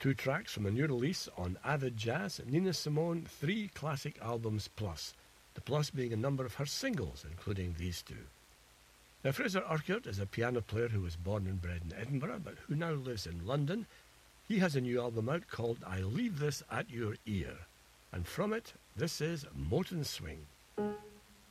2 tracks from a new release on Avid Jazz, Nina Simone, 3 classic albums plus, the plus being a number of her singles, including these 2. Now, Fraser Urquhart is a piano player who was born and bred in Edinburgh, but who now lives in London. He has a new album out called I Leave This at Your Ear, and from it, this is Moten Swing.